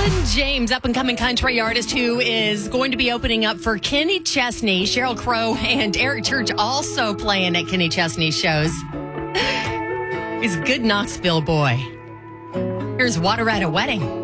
James, up-and-coming country artist who is going to be opening up for Kenny Chesney. Sheryl Crow and Eric Church also playing at Kenny Chesney's shows. He's a good Knoxville boy. Here's Water at a Wedding.